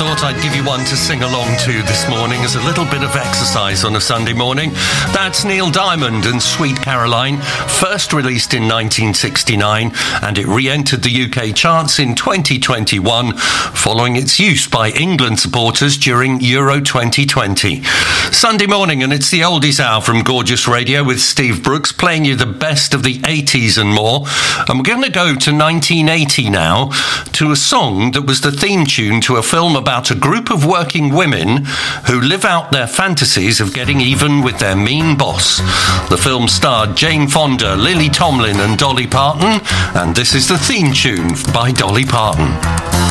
thought I'd give you one to sing along to this morning as a little bit of exercise on a Sunday morning. That's Neil Diamond and Sweet Caroline, first released in 1969, and it re-entered the UK charts in 2021 following its use by England supporters during Euro 2020. Sunday morning, and it's the Oldies Hour from Gorgeous Radio with Steve Brooks, playing you the best of the 80s and more. And we're going to go to 1980 now, to a song that was the theme tune to a film about a group of working women who live out their fantasies of getting even with their mean boss. The film starred Jane Fonda, Lily Tomlin and Dolly Parton, and this is the theme tune by Dolly Parton.